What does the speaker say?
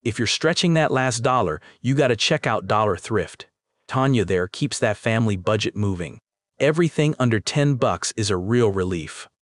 If you're stretching that last dollar, you gotta check out Dollar Thrift. Tanya there keeps that family budget moving. Everything under $10 is a real relief.